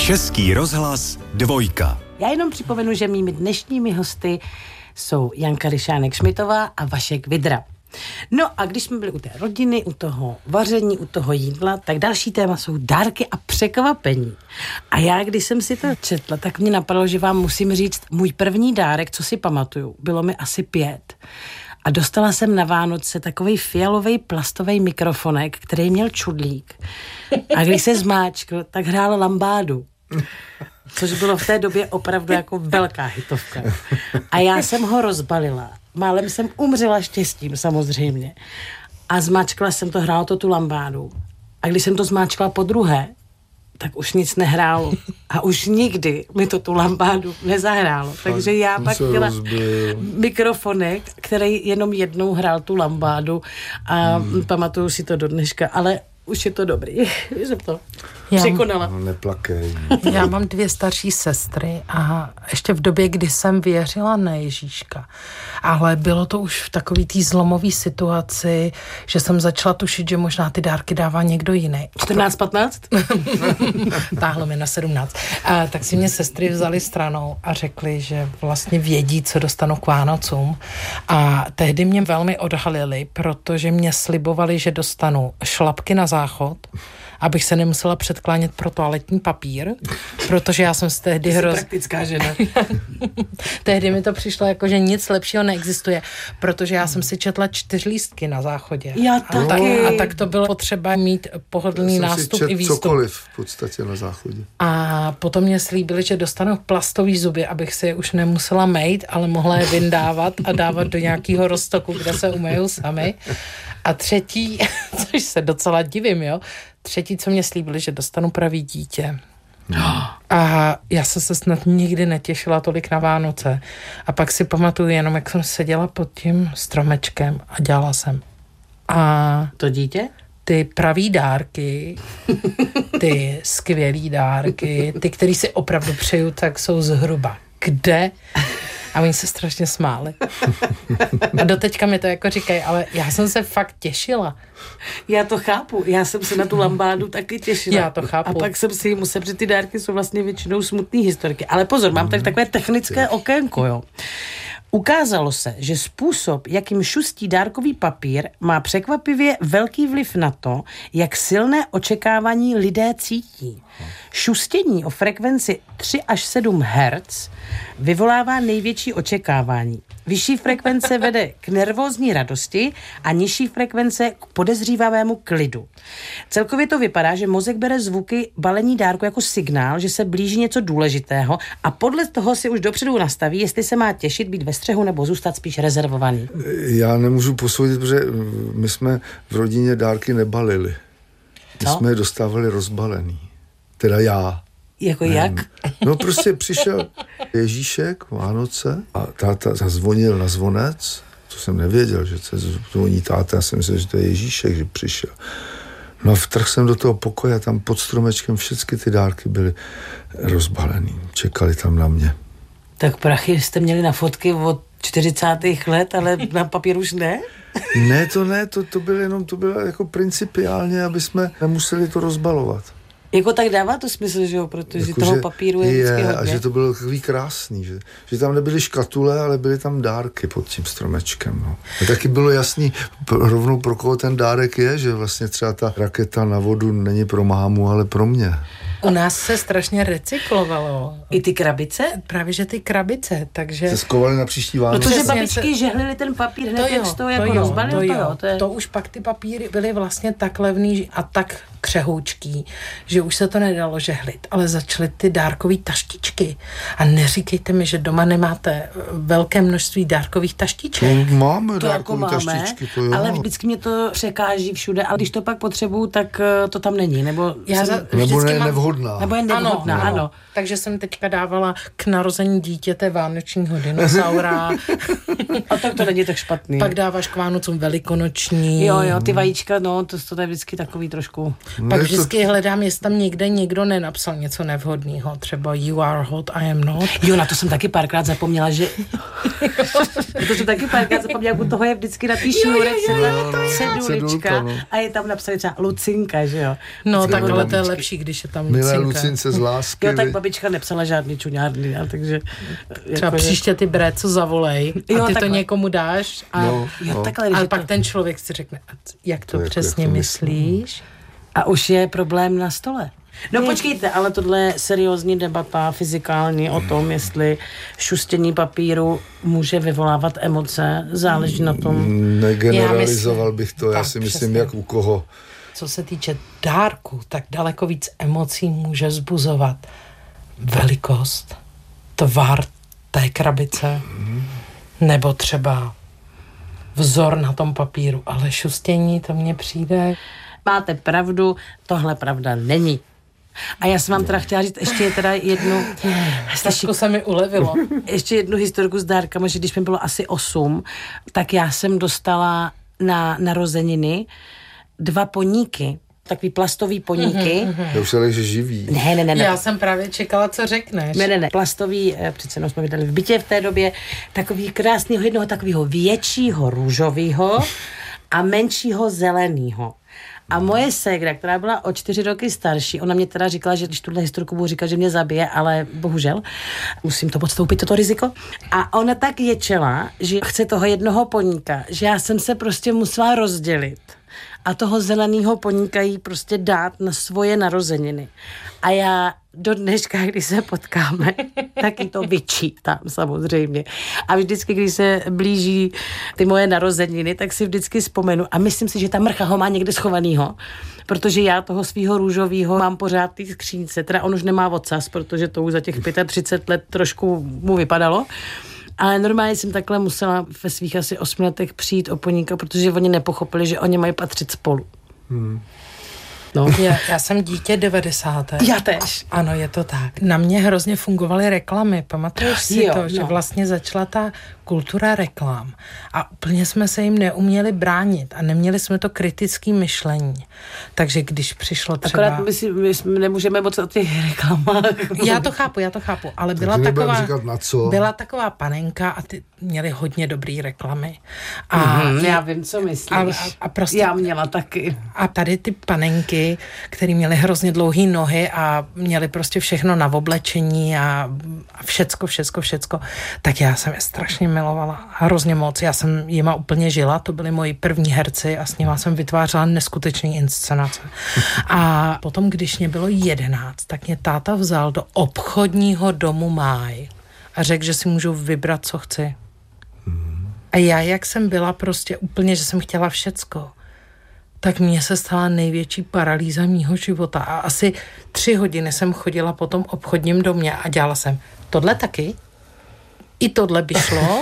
Český rozhlas Dvojka. Já jenom připomenu, že mými dnešními hosty jsou Janka Ryšánek-Šmitová a Vašek Vidra. No a když jsme byli u té rodiny, u toho vaření, u toho jídla, tak další téma jsou dárky a překvapení. A já, když jsem si to četla, tak mě napadlo, že vám musím říct, můj první dárek, co si pamatuju, bylo mi asi 5. A dostala jsem na Vánoce takovej fialový plastový mikrofonek, který měl čudlík. A když se zmáčkl, tak hrál lambádu. Což bylo v té době opravdu jako velká hitovka. A já jsem ho rozbalila. Málem jsem umřela štěstím samozřejmě. A zmáčkla jsem to, hrálo to tu lambádu. A když jsem to zmáčkla po druhé, tak už nic nehrálo. A už nikdy mi to tu lambádu nezahrálo. Takže já pak měla mikrofonek, který jenom jednou hrál tu lambádu a pamatuju si to do dneška, ale už je to dobrý. Jsem to překonala. No, neplakej. Já mám 2 starší sestry a ještě v době, kdy jsem věřila na Ježíška, ale bylo to už v takový té zlomové situaci, že jsem začala tušit, že možná ty dárky dává někdo jiný. 14-15? Táhlo mi na 17. Tak si mě sestry vzali stranou a řekli, že vlastně vědí, co dostanou k Vánocům. A tehdy mě velmi odhalili, protože mě slibovali, že dostanu šlapky na záchod, abych se nemusela předklánět pro toaletní papír, protože já jsem z tehdy praktická žena. Tehdy mi to přišlo jako, že nic lepšího neexistuje, protože já jsem si četla 4 lístky na záchodě. Já taky. A tak to bylo potřeba mít pohodlný nástup i výstup. Cokoliv v podstatě na záchodě. A potom mě slíbili, že dostanu plastový zuby, abych si je už nemusela mejt, ale mohla je vyndávat a dávat do nějakého roztoku, kde se umyjou sami. A třetí, což se docela divím, jo, třetí, co mě slíbili, že dostanu pravý dítě. A já jsem se snad nikdy netěšila tolik na Vánoce. A pak si pamatuju jenom, jak jsem seděla pod tím stromečkem a dělala jsem. A to dítě? Ty pravý dárky, ty skvělý dárky, ty, který si opravdu přeju, tak jsou zhruba. Kde? A oni se strašně smáli. A doteďka mi to jako říkají, ale já jsem se fakt těšila. Já to chápu, já jsem se na tu lambádu taky těšila. Já to chápu. A pak jsem si musela, protože ty dárky jsou vlastně většinou smutný historiky. Ale pozor, mám tady takové technické okénko, jo. Ukázalo se, že způsob, jakým šustí dárkový papír, má překvapivě velký vliv na to, jak silné očekávání lidé cítí. Šustění o frekvenci 3 až 7 Hz vyvolává největší očekávání. Vyšší frekvence vede k nervózní radosti a nižší frekvence k podezřívavému klidu. Celkově to vypadá, že mozek bere zvuky balení dárku jako signál, že se blíží něco důležitého a podle toho si už dopředu nastaví, jestli se má těšit, být ve střehu nebo zůstat spíš rezervovaný. Já nemůžu posoudit, protože my jsme v rodině dárky nebalili. My jsme je dostávali rozbalený. Teda já. Jako jak? No prostě přišel Ježíšek, Vánoce a táta zazvonil na zvonec, to jsem nevěděl, že se zvoní táta, já jsem myslel, že to je Ježíšek, že přišel. No a vtrhl jsem do toho pokoje a tam pod stromečkem všechny ty dárky byly rozbalený, čekali tam na mě. Tak prachy jste měli na fotky od 40. let, ale na papír už ne? Ne, to bylo jako principiálně, aby jsme nemuseli to rozbalovat. Jako tak dává to smysl, že jo, protože jako toho papíru je vždycky hodně. A že to bylo takový krásný, že tam nebyly škatule, ale byly tam dárky pod tím stromečkem. No. A taky bylo jasný rovnou pro koho ten dárek je, že vlastně třeba ta raketa na vodu není pro mámu, ale pro mě. U nás se strašně recyklovalo. I ty krabice? Právě, že ty krabice, takže... Se skovali na příští Vánoce. Protože babičky žehlily ten papír hned, jak to jako rozbalil, to už pak ty papíry byly vlastně tak levný a tak křehoučký, že už se to nedalo žehlit, ale začaly ty dárkový taštičky. A neříkejte mi, že doma nemáte velké množství dárkových taštiček. To máme to dárkový jako taštičky, to jo. Ale vždycky mě to překáží všude, ale když to pak potřebuju, tak to tam není, nebo... Nebo je nevhodná. Nebo je nevhodná, ano. Takže jsem teďka dávala k narození dítěte vánočního dinosaura. A tak to není tak špatný. Pak dáváš k Vánocům velikonoční. Jo, ty vajíčka, no, to je vždycky takový trošku... Pak vždycky hledám, jestli tam někde někdo nenapsal něco nevhodného. Třeba you are hot, I am not. Jo, na to jsem taky párkrát zapomněla, že... to jsem taky párkrát zapomněla, u toho je vždycky na té šňůrečce cedulička a je tam napsané třeba Lucinka, že jo? No, tak ale to je lepší, když je tam Lucinka. milé Lucince z lásky. Jo, tak babička nepsala žádný čuňárny, takže... Třeba příště ty co zavolej a ty takhle to někomu dáš a, a pak ten člověk si řekne, jak to přesně jak to myslíš? A už je problém na stole. No počkejte, ale tohle je seriózní debata fyzikální o tom, jestli šustění papíru může vyvolávat emoce, záleží na tom. Negeneralizoval bych to, já si myslím, přesně. Jak u koho. Co se týče dárku, tak daleko víc emocí může vzbuzovat velikost, tvar té krabice, nebo třeba vzor na tom papíru, ale šustění, to mně přijde. Máte pravdu, tohle pravda není. A já jsem vám teda chtěla říct ještě teda jednu... Trošku se mi ulevilo. Ještě jednu historku s dárkama, že když mi bylo asi 8, tak já jsem dostala na narozeniny 2 poníky. Takový plastový poníky. Já už se že živý. Ne. Já jsem právě čekala, co řekneš. Ne. Plastový, přece jsme vydali v bytě v té době, takový krásného, jednoho takového většího růžového a menšího zeleného. A moje ségra, která byla o 4 roky starší, ona mě teda říkala, že když tuhle historku budu říkat, že mě zabije, ale bohužel musím to podstoupit, toto riziko. A ona tak ječela, že chce toho jednoho poníka, že já jsem se prostě musela rozdělit a toho zeleného poníka jí prostě dát na svoje narozeniny. A já do dneška, když se potkáme, tak jí to vyčítám samozřejmě. A vždycky, když se blíží ty moje narozeniny, tak si vždycky vzpomenu. A myslím si, že ta mrcha ho má někde schovanýho, protože já toho svýho růžovýho mám pořád v té skřínce. Teda on už nemá ocas, protože to už za těch 35 let trošku mu vypadalo. Ale normálně jsem takhle musela ve svých asi 8 letech přijít o poníka, protože oni nepochopili, že oni mají patřit spolu. No. Já jsem dítě 90. Já tež. Ano, je to tak. Na mě hrozně fungovaly reklamy. Pamatuješ si to, že vlastně začala ta kultura reklam a úplně jsme se jim neuměli bránit a neměli jsme to kritické myšlení. Takže když přišlo třeba... Akorát my nemůžeme moc o těch reklamách. Já to chápu, ale byla taková panenka a ty měli hodně dobrý reklamy. A já vím, co myslíš. A prostě, já měla taky. A tady ty panenky, které měly hrozně dlouhé nohy a měly prostě všechno na oblečení a všecko, tak já jsem je strašně milovala. Hrozně moc. Já jsem jima úplně žila, to byli moji první herci a s nima jsem vytvářela neskutečný inscenace. A potom, když mě bylo 11, tak mě táta vzal do obchodního domu Máj a řekl, že si můžu vybrat, co chci. A já, jak jsem byla prostě úplně, že jsem chtěla všecko, tak mně se stala největší paralýza mýho života. A asi 3 hodiny jsem chodila po tom obchodním domě a dělala jsem tohle taky, i tohle by šlo,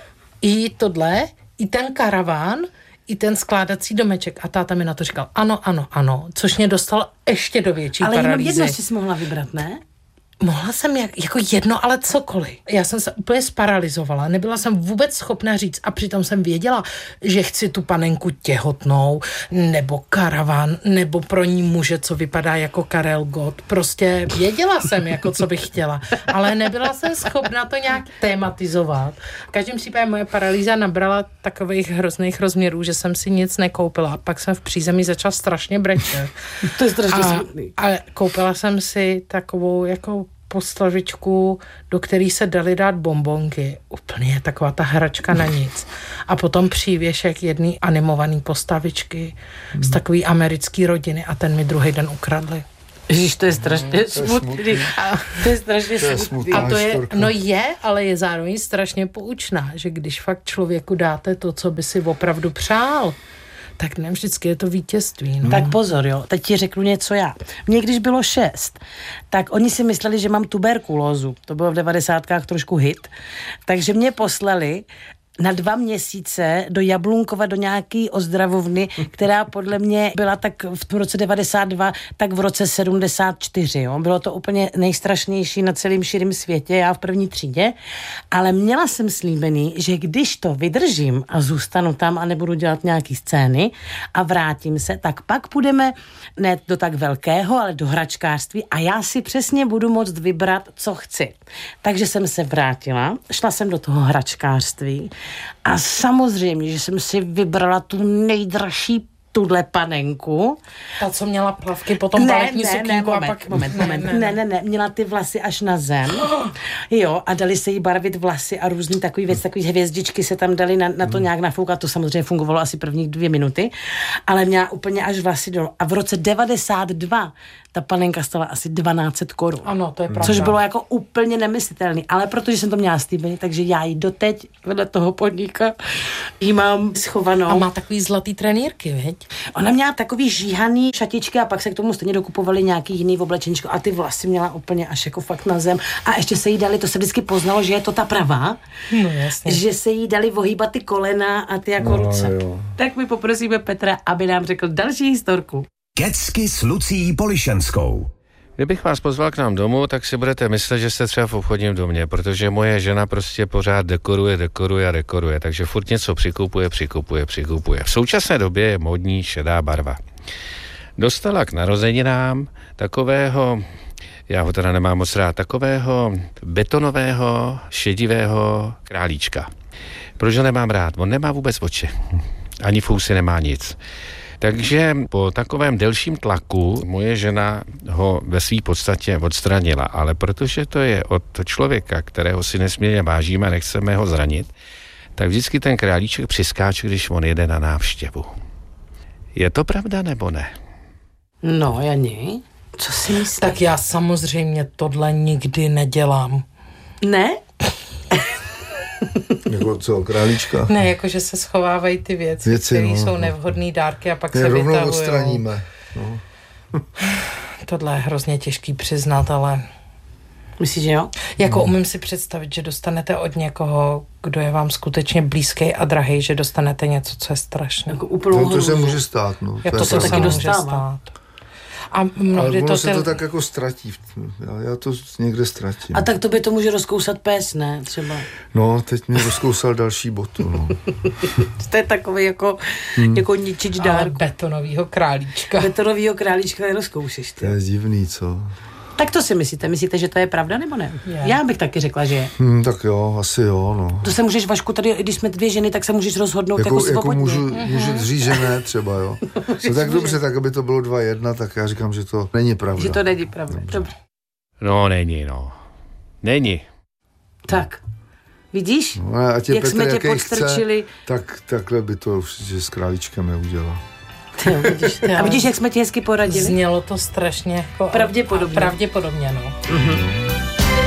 i tohle, i ten karaván, i ten skládací domeček. A táta mi na to říkal, ano, což mě dostalo ještě do větší paralýzy. Ale jenom jedno jsi mohla vybrat, ne? Mohla jsem jako jedno, ale cokoliv. Já jsem se úplně sparalizovala, nebyla jsem vůbec schopna říct a přitom jsem věděla, že chci tu panenku těhotnou, nebo karavan, nebo pro ní muže, co vypadá jako Karel Gott. Prostě věděla jsem, jako co bych chtěla, ale nebyla jsem schopna to nějak tématizovat. V každém případě moje paralýza nabrala takových hrozných rozměrů, že jsem si nic nekoupila. Pak jsem v přízemí začala strašně brečet. To je strašně smutný. A koupila jsem si takovou jako postavičku, do který se dali dát bonbonky. Úplně taková ta hračka na nic. A potom přívěšek jedný animovaný postavičky z takový americký rodiny a ten mi druhý den ukradli. Ježiš, to je strašně smutný. To je strašně smutný. A to je, no je, ale je zároveň strašně poučná, že když fakt člověku dáte to, co by si opravdu přál, tak ne vždycky je to vítězství. No. Tak pozor, jo, teď ti řeknu něco já. Mně když bylo 6, tak oni si mysleli, že mám tuberkulózu. To bylo v 90kách trošku hit. Takže mě poslali na 2 měsíce do Jablunkova, do nějaký ozdravovny, která podle mě byla tak v roce 92, tak v roce 74. Jo. Bylo to úplně nejstrašnější na celém širém světě, já v první třídě, ale měla jsem slíbený, že když to vydržím a zůstanu tam a nebudu dělat nějaký scény a vrátím se, tak pak půjdeme ne do tak velkého, ale do hračkářství a já si přesně budu moct vybrat, co chci. Takže jsem se vrátila, šla jsem do toho hračkářství a samozřejmě, že jsem si vybrala tu nejdražší tuhle panenku. Ta, co měla plavky, potom baletní sukínku a pak... Moment. Ne, měla ty vlasy až na zem. Jo, a dali se jí barvit vlasy a různý takový věc, takový hvězdičky se tam dali na to nějak nafoukat, to samozřejmě fungovalo asi prvních 2 minuty, ale měla úplně až vlasy dolů. A v roce 92 ta panenka stala asi 1200 korun. Ano, to je pravda. Což bylo jako úplně nemyslitelný, ale protože jsem to měla slíbený, takže já ji doteď vedle toho podnika jí mám schovanou. A má takový zlatý trenýrky, viď? Ona měla takový žíhaný šatičky a pak se k tomu stejně dokupovali nějaký jiný oblečeničko a ty vlasy měla úplně až jako fakt na zem. A ještě se jí dali, to se vždycky poznalo, že je to ta pravá, no, jasně. že se jí dali ohýbat ty kolena a ty jako ruce. Jo. Tak my poprosíme Petra, aby nám řekl další historku. Kecky s Lucií Polišenskou. Kdybych vás pozval k nám domů, tak si budete myslet, že jste třeba v obchodním domě, protože moje žena prostě pořád dekoruje, takže furt něco přikupuje. V současné době je módní šedá barva. Dostala k narozeninám takového, já ho teda nemám moc rád, takového betonového, šedivého králíčka. Proč ho nemám rád? On nemá vůbec oči. Ani fousy, nemá nic. Takže po takovém delším tlaku moje žena ho ve své podstatě odstranila, ale protože to je od člověka, kterého si nesmírně vážíme a nechceme ho zranit, tak vždycky ten králíček přiskáče, když on jede na návštěvu. Je to pravda nebo ne? No, Jani, co si myslíš? Tak já samozřejmě tohle nikdy nedělám. Ne? Jako co, králíčka? Ne, jakože se schovávají ty věci které jsou nevhodné dárky a pak se rovnou vytahují. odstraníme. No. Tohle je hrozně těžký přiznat, ale... Myslíš, že jo? Jako umím si představit, že dostanete od někoho, kdo je vám skutečně blízký a drahý, že dostanete něco, co je strašné. Jako úplnou No, to se hrůzu. může stát, no. To se taky dostává. A mnohdy ale ono se ty... to tak jako ztratí. Já to někde ztratím. A tak to by to může rozkousat pes, ne? Třeba. No, teď mě rozkousal další botu, no. To je takový jako ničič Ale dárku. betonovýho králíčka. Betonovýho králíčka nerozkoušeš ty. To je divný, co? Tak to si myslíte? Myslíte, že to je pravda nebo ne? Je. Já bych taky řekla, že je. Tak jo, asi jo, no. To se můžeš, Vašku, tady, když jsme 2 ženy, tak se můžeš rozhodnout jako svobodně. můžu říct, že ne třeba, jo. No tak dobře, tak aby to bylo 2-1, tak já říkám, že to není pravda. Že to není pravda. Dobře. No, není. Tak. Vidíš? No, a tě jak Petr, jsme tě jaký podstrčili. chce, tak takhle by to určitě s králíčkem neudělal. Jo, vidíš. A vidíš, jak jsme ti hezky poradili? Znělo to strašně jako... Pravděpodobně. Pravděpodobně, no. Mhm.